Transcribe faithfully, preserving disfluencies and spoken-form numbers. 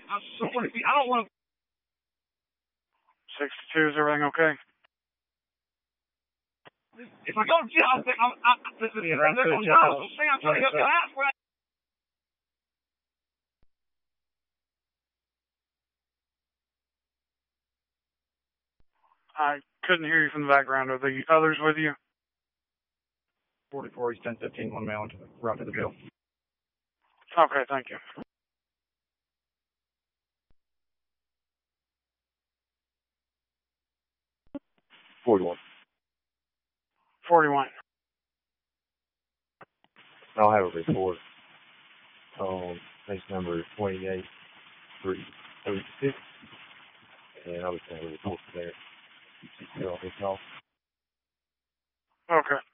I swear to you, I don't want to. sixty-two, is everything okay? If I go to jail, I'm, I'm, I'm, listen, if I go to jail, I'm trying to get that's what I couldn't hear you from the background. Are the others with you? forty-four, East ten fifteen, one mail, route to the bill. Okay, thank you. forty-one. forty-one. I'll have a report on case number twenty-eight three thirty-six, and I'll just have a report from there. Get off this call. Okay.